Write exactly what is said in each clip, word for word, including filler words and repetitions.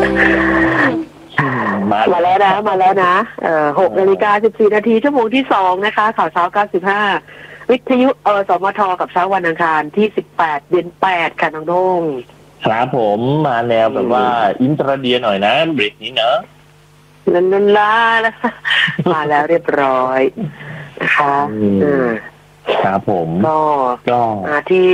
มามาแล้วนะมาแล้วนะเอ่อหกนาฬิกาสิบสี่นาทีชั่วโมงที่สองนะคะข่าวเช้าเก้าสิบห้าวิทยุเออสมทกับเช้าวันอังคารที่สิบแปดเดือนแปดค่ะน้องโด่งครับผมมาแนวแบบว่าอินเตอร์เดียหน่อยนะเบรกนี้เนอะลันลันลาแล้วมาแล้วเรียบร้อยนะคะครับผมก็ก็มาที่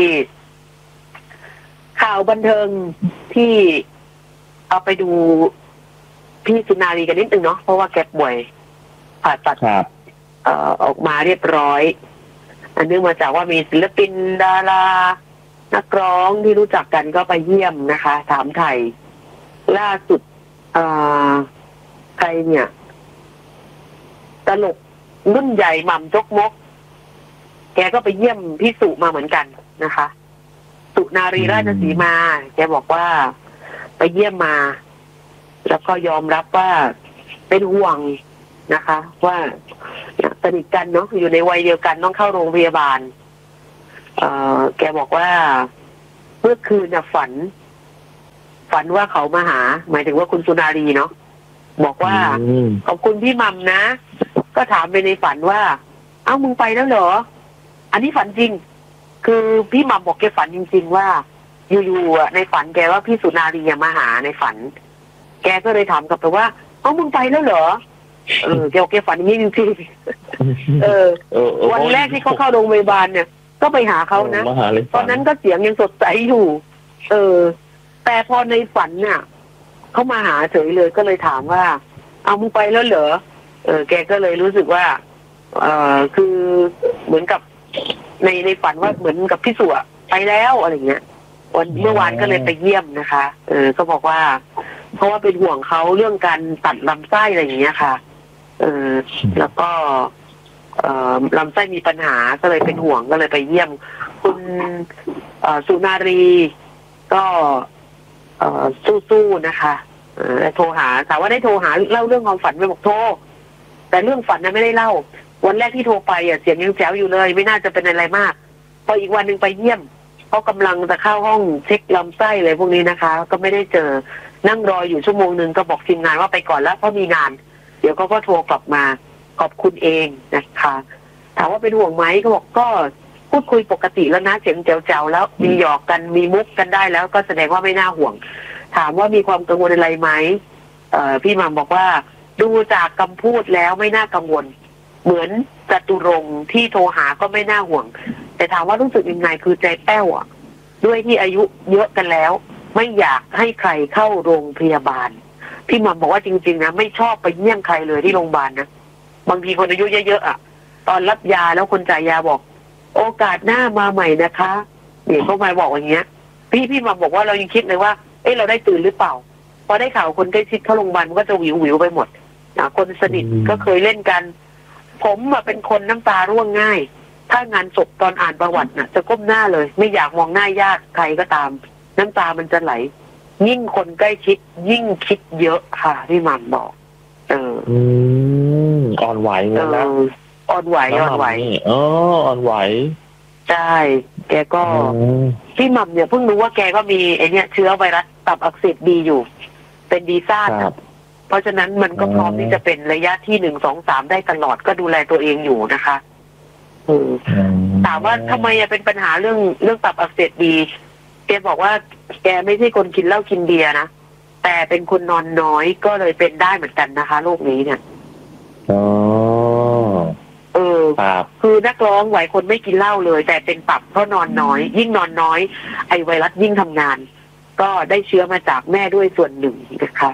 ข่าวบันเทิงที่เอาไปดูพี่สุนารีกันนิดนึงเนาะเพราะว่าแกป่วยผ่าตัดเอ่อออกมาเรียบร้อยอันเนื่องมาจากว่ามีศิลปินดารานักร้องที่รู้จักกันก็ไปเยี่ยมนะคะถามไทยล่าสุดเอ่อใครเนี่ยตลกรุ่นใหญ่หม่ำจกมกแกก็ไปเยี่ยมพี่สุมาเหมือนกันนะคะสุนารีราชสีมาแกบอกว่าไปเยี่ยมมาแล้วก็ยอมรับว่าเป็นห่วงนะคะว่าสนิทกันเนาะอยู่ในวัยเดียวกันต้องเข้าโรงพยาบาลเอ่อแกบอกว่าเมื่อคืนน่ะฝันฝันว่าเขามาหาหมายถึงว่าคุณสุนารีเนาะบอกว่าขอบคุณพี่มัมนะก็ถามไปในฝันว่าเอ้ามึงไปแล้วเหรออันนี้ฝันจริงคือพี่มัมบอกแกฝันจริงๆว่าอยู่ๆในฝันแกว่าพี่สุนารีมาหาในฝันแกก็เลยถามกลับไปว่าเอ้ามึงไปแล้วเหรอเออแกบอกแกฝันอย่างนี้จริงๆเออวันแรกที่เขาเข้าโรงพยาบาลเนี่ยก็ไปหาเขานะตอนนั้นก็เสียงยังสดใสอยู่เออแต่พอในฝันเนี่ยเขามาหาเฉยเลยก็เลยถามว่าเอามึงไปแล้วเหรอเออแกก็เลยรู้สึกว่าเออคือเหมือนกับในในฝันว่าเหมือนกับพี่สุไปแล้วอะไรเงี้ยวันเมื่อวานก็เลยไปเยี่ยมนะคะเออก็บอกว่าเพราะว่าเป็นห่วงเขาเรื่องการตัดลำไส้อะไรอย่างเงี้ยค่ะเออแล้วก็เอ่อลำไส้มีปัญหาก็เลยเป็นห่วงก็เลยไปเยี่ยมคุณสุนารีก็เอ่อสู้ๆนะคะเออโทรหาถามว่าได้โทรหาเล่าเรื่องความฝันไปบอกโทรแต่เรื่องฝันนั้นไม่ได้เล่าวันแรกที่โทรไปอ่ะเสียงยังแจ๋วอยู่เลยไม่น่าจะเป็นอะไรมากพออีกวันหนึ่งไปเยี่ยมเขากำลังจะเข้าห้องเช็คลำไส้อะไรพวกนี้นะคะก็ไม่ได้เจอนั่งรออยู่ชั่วโมงนึงก็บอกทีมงานว่าไปก่อนแล้วเพราะมีงานเดี๋ยวเขาก็โทรกลับมาขอบคุณเองนะคะถามว่าเป็นห่วงไหมก็บอกก็พูดคุยปกติแล้วนะเสียงแจ๋วๆแล้วมีหยอกกันมีมุกกันได้แล้วก็แสดงว่าไม่น่าห่วงถามว่ามีความกังวลอะไรไหมเอ่อพี่มัมบอกว่าดูจากคำพูดแล้วไม่น่ากังวลเหมือนจตุรงค์ที่โทรหาก็ไม่น่าห่วงแต่ถามว่ารู้สึกยังไงคือใจแป้วอ่ะด้วยที่อายุเยอะกันแล้วไม่อยากให้ใครเข้าโรงพยาบาลพี่มัมบอกว่าจริงๆนะไม่ชอบไปเยี่ยมใครเลยที่โรงพยาบาลนะบางทีคนอายุเยอะๆอ่ะตอนรับยาแล้วคนจ่ายยาบอกโอกาสหน้ามาใหม่นะคะเนี่ยเขามาบอกอย่างเงี้ยพี่พี่มัมบอกว่าเรายังคิดเลยว่าเอ๊ะเราได้ตื่นหรือเปล่าพอได้ข่าวคนใกล้ชิดเข้าโรงพยาบาลมันก็จะวิววิวไปหมดนะคนสนิทก็เคยเล่นกันผมมาเป็นคนน้ำตาร่วงง่ายถ้างานศพตอนอ่านประวัติน่ะจะก้มหน้าเลยไม่อยากมองหน้าญาติใครก็ตามน้ำตามันจะไหลยิ่งคนใกล้ชิดยิ่งคิดเยอะค่ะพี่มัมบอกเอออืมอ่อนไหวเลยนะอ่อนไหวอ่อนไหวอ๋ออ่อนไหวใช่แกก็พี่มัมเนี่ยเพิ่งรู้ว่าแกก็มีไอเนี้ยเชื้อไวรัสตับอักเสบบีอยู่เป็นดีซ่าเพราะฉะนั้นมันก็พร้อมที่จะเป็นระยะที่หนึ่งสองสามได้ตลอดก็ดูแลตัวเองอยู่นะคะถามว่าทำไมเป็นปัญหาเรื่องเรื่องตับอักเสบบีแกบอกว่าแกไม่ใช่คนกินเหล้ากินเบียร์นะแต่เป็นคนนอนน้อยก็เลยเป็นได้เหมือนกันนะคะโรคนี้เนี่ยอ๋อเออคือนักร้องไหวคนไม่กินเหล้าเลยแต่เป็นตับเพราะนอนน้อยยิ่งนอนน้อยไอไวรัสยิ่งทำงานก็ได้เชื้อมาจากแม่ด้วยส่วนหนึ่งนะคะ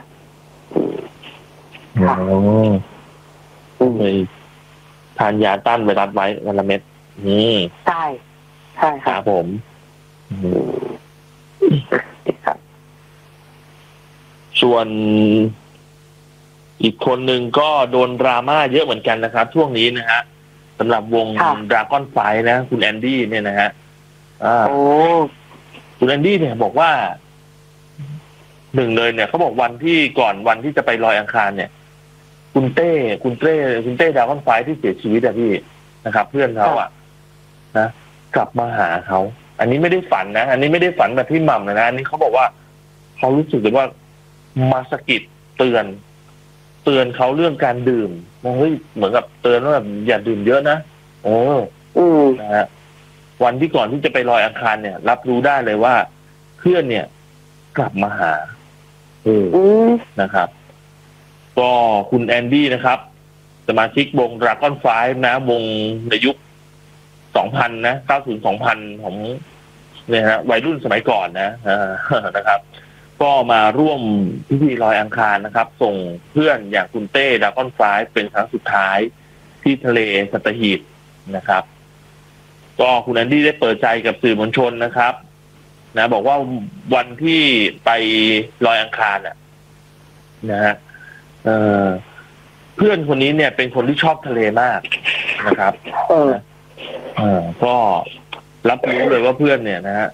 อ๋อเลยทานยาต้านไวรัสไว้วันละเม็ดนี่ใช่ใช่ครับผมครับส่วนอีกคนหนึ่งก็โดนดราม่าเยอะเหมือนกันนะครับช่วงนี้นะฮะสำหรับวงดราก้อนไฟนะคุณแอนดี้เนี่ยนะฮะอ่าคุณแอนดี้เนี่ยบอกว่าหนึ่งเลยเนี่ยเขาบอกวันที่ก่อนวันที่จะไปลอยอังคารเนี่ยคุณเต้คุณเต้คุณเต้ดราก้อนไฟที่เสียชีวิตอะพี่นะครับเพื่อนเขาอะนะกลับมาหาเขาอันนี้ไม่ได้ฝันนะอันนี้ไม่ได้ฝันแบบพี่หม่ำนะอันนี้เขาบอกว่าเขารู้สึกเลยว่ามาสะกิดเตือน เตือนเขาเรื่องการดื่มเฮ้ยเหมือนกับเตือนว่าแบบอย่าดื่มเยอะนะโอ้นะฮะวันที่ก่อนที่จะไปลอยอังคารเนี่ย รับรู้ได้เลยว่าเพื่อนเนี่ยกลับมาหาเออนะครับ ก็คุณแอนดี้นะครับสมาชิกวง Dragon ไฟว์ นะวงในยุคสองพันนะเก้าสิบ สองพันของเนี่ยฮะวัยรุ่นสมัยก่อนนะนะครับก็มาร่วมพิธีลอยอังคารนะครับส่งเพื่อนอย่างคุณเต้ Dragon ไฟว์ เป็นครั้งสุดท้ายที่ทะเลสัตหีบนะครับก็คุณแอนดี้ได้เปิดใจกับสื่อมวลชนนะครับนะบอกว่าวันที่ไปลอยอังคารน่ะนะฮะเอ่อเพื่อนคนนี้เนี่ยเป็นคนที่ชอบทะเลมากนะครับเออเออก็รับรู้เลยว่าเพื่อนเนี่ยนะฮะ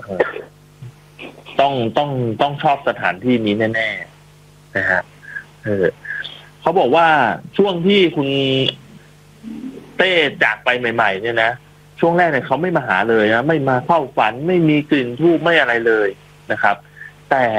ต้องต้องต้องชอบสถานที่นี้แน่ๆนะฮะเออเขาบอกว่าช่วงที่คุณเต้จากไปใหม่ๆเนี่ยนะช่วงแรกเนี่ยเขาไม่มาหาเลยนะไม่มาเข้าฝันไม่มีกลิ่นธูปไม่อะไรเลยนะครับแต่